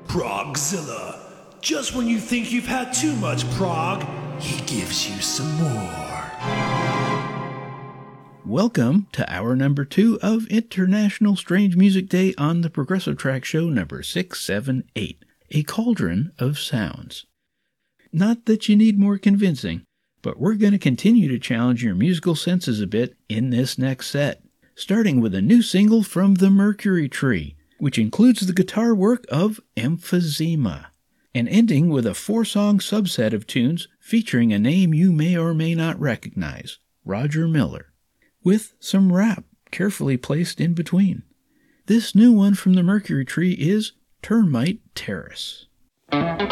Progzilla. Just when you think you've had too much prog, he gives you some more. Welcome to hour number 2 of International Strange Music Day on the Progressive Track Show number 678, A Cauldron of Sounds. Not that you need more convincing, but we're going to continue to challenge your musical senses a bit in this next set, starting with a new single from the Mercury Tree, which includes the guitar work of Emphysema, and ending with a 4-song subset of tunes featuring a name you may or may not recognize, Roger Miller, with some rap carefully placed in between. This new one from the Mercury Tree is Termite Terrace.